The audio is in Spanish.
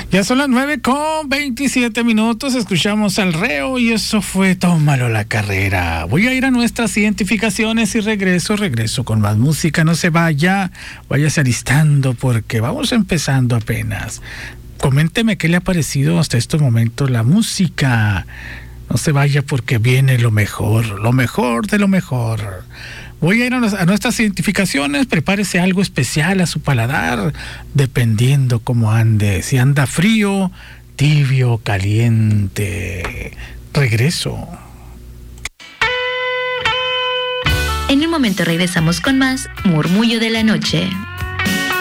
Ya son las 9:27. Escuchamos al Reo y eso fue Tómalo la carrera. Voy a ir a nuestras identificaciones y regreso con más música. No se vaya, váyase alistando porque vamos empezando apenas. Coménteme qué le ha parecido hasta este momento la música. No se vaya porque viene lo mejor de lo mejor. Voy a ir a nuestras identificaciones, prepárese algo especial a su paladar, dependiendo cómo ande, si anda frío, tibio, caliente. Regreso. En un momento regresamos con más Murmullo de la Noche.